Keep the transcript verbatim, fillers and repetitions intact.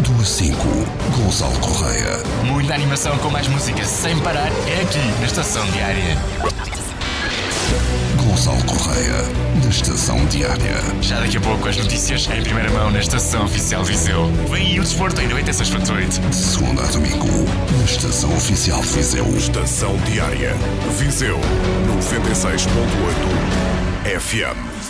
Do A cinco, Gonçalo Correia. Muita animação com mais música sem parar é aqui na Estação Diária. Gonçalo Correia, na Estação Diária. Já daqui a pouco as notícias em primeira mão na Estação Oficial Viseu. Vem aí o desporto em noventa e seis ponto oito. De segunda a domingo, na Estação Oficial Viseu. Estação Diária. Viseu noventa e seis ponto oito F M.